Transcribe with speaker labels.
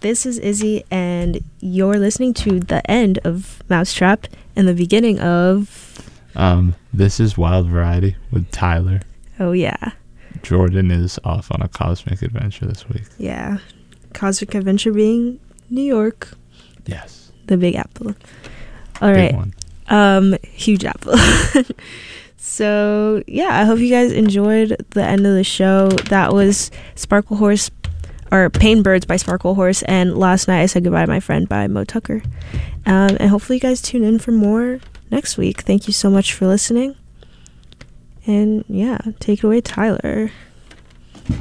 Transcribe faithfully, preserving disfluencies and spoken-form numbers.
Speaker 1: this is Izzy, and you're listening to the end of Mousetrap and the beginning of...
Speaker 2: Um, this is Wild Variety with Tyler.
Speaker 1: Oh, yeah.
Speaker 2: Jordan is off on a cosmic adventure this week.
Speaker 1: Yeah. Cosmic adventure being New York.
Speaker 2: Yes.
Speaker 1: The Big Apple. All
Speaker 2: Big
Speaker 1: right.
Speaker 2: one.
Speaker 1: Um, huge apple. So, yeah, I hope you guys enjoyed the end of the show. That was Sparkle Horse, or Pain Birds by Sparkle Horse, and Last Night I Said Goodbye to My Friend by Mo Tucker. Um, and hopefully you guys tune in for more next week. Thank you so much for listening. And, yeah, take it away, Tyler.